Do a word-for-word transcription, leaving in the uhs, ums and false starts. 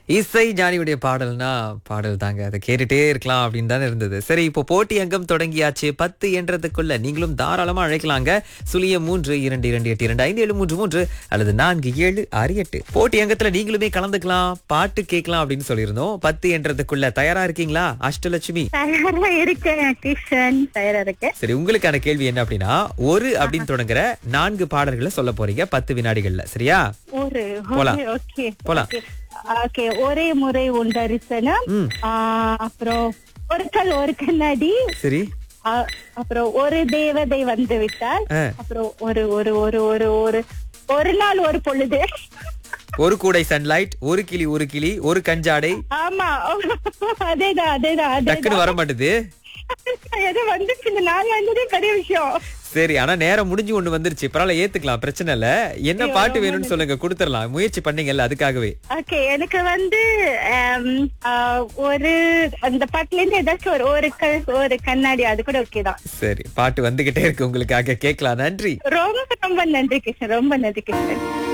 இசை ஞானியுடைய பாடல்னா பாடல் தாங்க. அதை கேட்டுட்டே இருக்கலாம் அப்படின்னு தானே இருந்தது. சரி, இப்போ போட்டி அங்கம் தொடங்கியாச்சு. பத்து என்றதுக்குள்ள நீங்களும் தாராளமா அழைக்கலாங்க. சுழியம் மூன்று இரண்டு இரண்டு எட்டு இரண்டு ஐந்து ஏழு மூன்று மூன்று அல்லது நான்கு ஏழு ஆறு எட்டு. போட்டி அங்கத்துல நீங்களுமே கலந்துக்கலாம், பாட்டு கேட்கலாம் அப்படின்னு சொல்லியிருந்தோம். பத்து என்றதுக்குள்ள தயாரா இருக்கீங்களா அஷ்டலட்சுமி? தயாரா இருக்கேன் கிஷன், தயாரா இருக்கேன். சரி, உங்களுக்கான கேள்வி என்ன அப்படின்னா, ஒரு அப்படின்னு தொடங்குற நான்கு பாடல்களை சொல்ல போறீங்க பத்து வினாடிகள்ல. சரியா? ஒரு போலாம். ஓகே போலாம். ஓகே. ஒரே முறை உன் தரிசனம், ம். ஆ, அப்புறம் ஒரு கல் ஒரு கண்ணாடி, சரி. ஆ, அப்புறம் ஒரு தேவதை வந்து விட்டார், ஆ. அப்புறம் ஒரு ஒரு ஒரு ஒரு ஒரு ஒரு நாள் ஒரு பொழுது. ஒரு கூடை சன்லைட், ஒரு கிளி ஒரு கிளி, ஒரு கஞ்சாடை. ஆமா, அதேதான் அதேதான் டக்குன்னு வர மாட்டுது. எது வந்துச்சு, இந்த நாள் வந்ததே பெரிய விஷயம். சரி, ஆனா நேரம் முடிஞ்சு ஒண்ணு வந்துருச்சு. பரவாயில்ல, ஏத்துக்கலாம், பிரச்சனை இல்ல. என்ன ஐயோ, பாட்டு ரொம்ப வேணும்னு சொல்லுங்க, கொடுத்துடலாம். முயற்சி பண்ணீங்கல்ல அதுக்காகவே. ஓகே, எனக்கு வந்து ஆம், ஆ, ஒரு அந்த பாட்டுல இருந்து ஏதாச்சும் ஒரு ஒரு கல் ஒரு கண்ணாடி, அது கூட ஓகே தான். சரி, பாட்டு வந்துகிட்டே இருக்கு உங்களுக்காக, கேட்கலாம். நன்றி. ரொம்ப ரொம்ப நன்றி கிருஷ்ணன், ரொம்ப நன்றி கிருஷ்ணன்.